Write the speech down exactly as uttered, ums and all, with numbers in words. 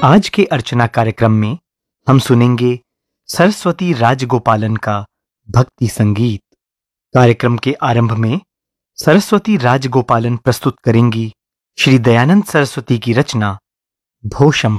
आज के अर्चना कार्यक्रम में हम सुनेंगे सरस्वती राजगोपालन का भक्ति संगीत। कार्यक्रम के आरंभ में सरस्वती राजगोपालन प्रस्तुत करेंगी श्री दयानंद सरस्वती की रचना भो शंभो।